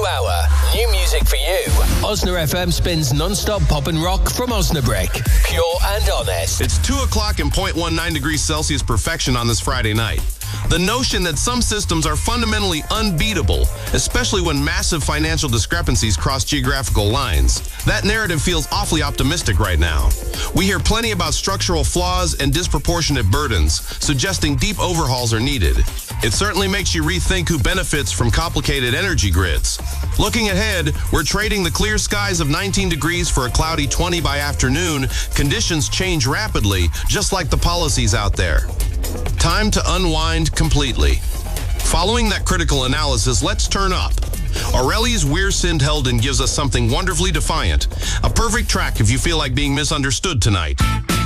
hour. New music for you. Osna FM spins non-stop pop and rock from Osnabrick. Pure and honest. It's 2 o'clock and 0.19 degrees Celsius perfection on this Friday night. The notion that some systems are fundamentally unbeatable, especially when massive financial discrepancies cross geographical lines, that narrative feels awfully optimistic right now. We hear plenty about structural flaws and disproportionate burdens, suggesting deep overhauls are needed. It certainly makes you rethink who benefits from complicated energy grids. Looking ahead, we're trading the clear skies of 19 degrees for a cloudy 20 by afternoon. Conditions change rapidly, just like the policies out there. Time to unwind completely. Following that critical analysis, let's turn up. Aureli's We're Sindhelden gives us something wonderfully defiant. A perfect track if you feel like being misunderstood tonight.